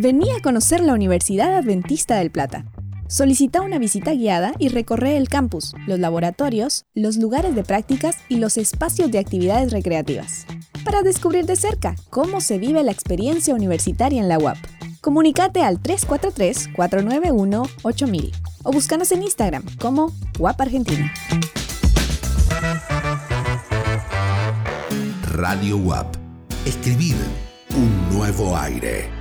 Vení a conocer la Universidad Adventista del Plata. Solicita una visita guiada y recorre el campus, los laboratorios, los lugares de prácticas y los espacios de actividades recreativas, para descubrir de cerca cómo se vive la experiencia universitaria en la UAP. Comunícate al 343-491-8000 o búscanos en Instagram como UAP Argentina. Radio UAP. Escribir un nuevo aire.